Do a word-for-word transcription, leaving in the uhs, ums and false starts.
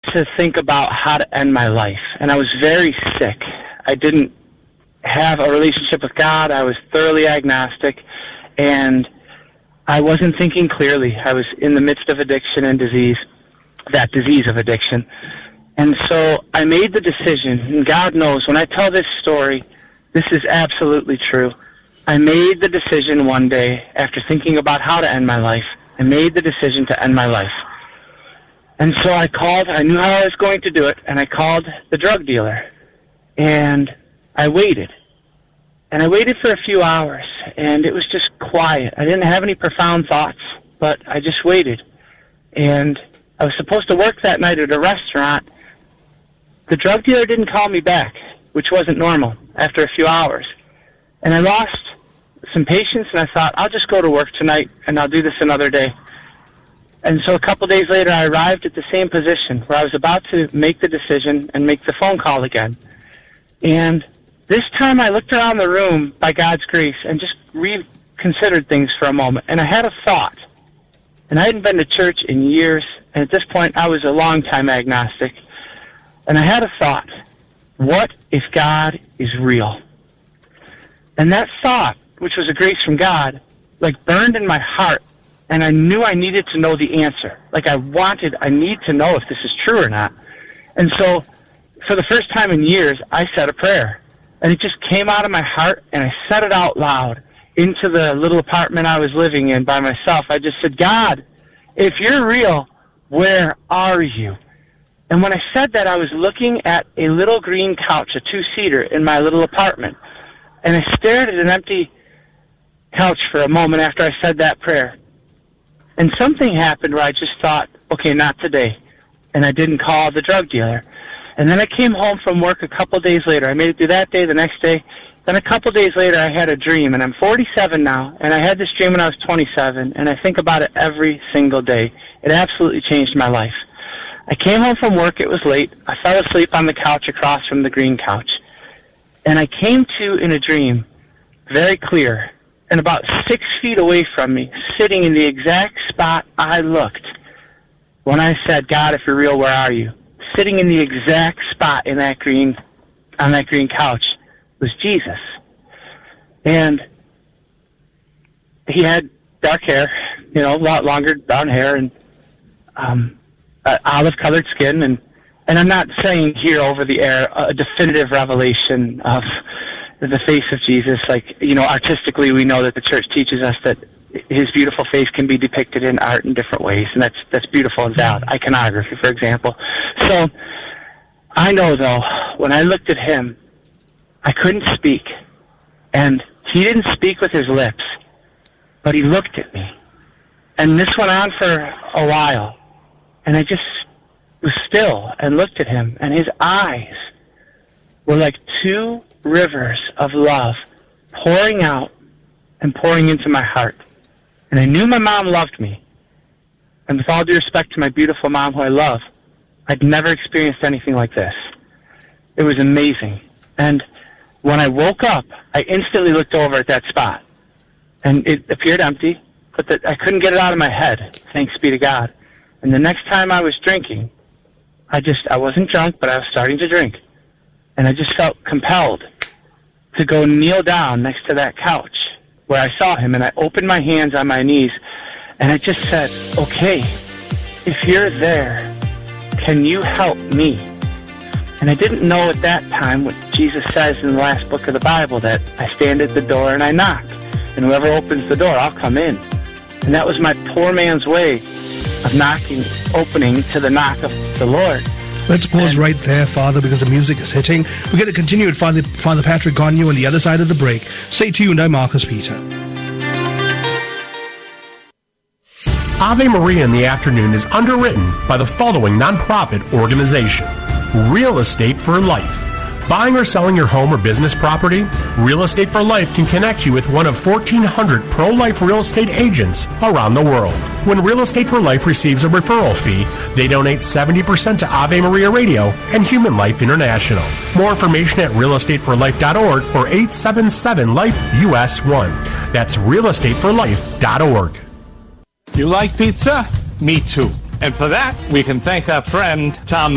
to think about how to end my life, and I was very sick. I didn't have a relationship with God. I was thoroughly agnostic, and I wasn't thinking clearly. I was in the midst of addiction and disease, that disease of addiction. And so I made the decision, and God knows, when I tell this story, this is absolutely true. I made the decision one day, after thinking about how to end my life, I made the decision to end my life. And so I called, I knew how I was going to do it, and I called the drug dealer. And I waited. And I waited for a few hours, and it was just quiet. I didn't have any profound thoughts, but I just waited. And I was supposed to work that night at a restaurant. The drug dealer didn't call me back, which wasn't normal, after a few hours. And I lost some patience, and I thought, I'll just go to work tonight, and I'll do this another day. And so a couple days later, I arrived at the same position where I was about to make the decision and make the phone call again. And this time I looked around the room by God's grace and just reconsidered things for a moment. And I had a thought. And I hadn't been to church in years. And at this point, I was a long-time agnostic. And I had a thought. What if God is real? And that thought, which was a grace from God, like burned in my heart. And I knew I needed to know the answer. Like I wanted, I need to know if this is true or not. And so, for the first time in years, I said a prayer. And it just came out of my heart, and I said it out loud into the little apartment I was living in by myself. I just said, God, if you're real, where are you? And when I said that, I was looking at a little green couch, a two-seater, in my little apartment. And I stared at an empty couch for a moment after I said that prayer. And something happened where I just thought, okay, not today. And I didn't call the drug dealer. And then I came home from work a couple days later. I made it through that day, the next day. Then a couple days later, I had a dream. And I'm forty-seven now. And I had this dream when I was twenty-seven. And I think about it every single day. It absolutely changed my life. I came home from work. It was late. I fell asleep on the couch across from the green couch. And I came to, in a dream, very clear, and about six feet away from me, sitting in the exact spot I looked when I said, God, if you're real, where are you? Sitting in the exact spot in that green, on that green couch was Jesus. And he had dark hair, you know, a lot longer brown hair, and um, uh, olive-colored skin. And, and I'm not saying here over the air a definitive revelation of the face of Jesus. Like, you know, artistically we know that the church teaches us that his beautiful face can be depicted in art in different ways, and that's that's beautiful and valid. Iconography, for example. So I know, though, when I looked at him, I couldn't speak. And he didn't speak with his lips, but he looked at me. And this went on for a while. And I just was still and looked at him, and his eyes were like two rivers of love pouring out and pouring into my heart. And I knew my mom loved me. And with all due respect to my beautiful mom who I love, I'd never experienced anything like this. It was amazing. And when I woke up, I instantly looked over at that spot. And it appeared empty, but the, I couldn't get it out of my head, thanks be to God. And the next time I was drinking, I just, I wasn't drunk, but I was starting to drink. And I just felt compelled to go kneel down next to that couch where I saw him, and I opened my hands on my knees, and I just said, okay, if you're there, can you help me? And I didn't know at that time what Jesus says in the last book of the Bible, that I stand at the door and I knock, and whoever opens the door, I'll come in. And that was my poor man's way of knocking, opening to the knock of the Lord. Let's pause right there, Father, because the music is hitting. We're going to continue with Father, Father Patrick Gonyu on the other side of the break. Stay tuned. I'm Marcus Peter. Ave Maria in the Afternoon is underwritten by the following nonprofit organization: Real Estate for Life. Buying or selling your home or business property? Real Estate for Life can connect you with one of fourteen hundred pro-life real estate agents around the world. When Real Estate for Life receives a referral fee, they donate seventy percent to Ave Maria Radio and Human Life International. More information at real estate for life dot org or eight seven seven life U S one. That's real estate for life dot org. You like pizza? Me too. And for that, we can thank our friend Tom